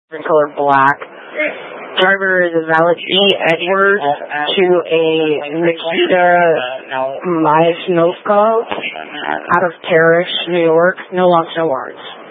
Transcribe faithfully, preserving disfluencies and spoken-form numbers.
in color black. Driver is a valid E. Edwards to a Nikita Myasnovka out of Parrish, New York. No loss, no warrants.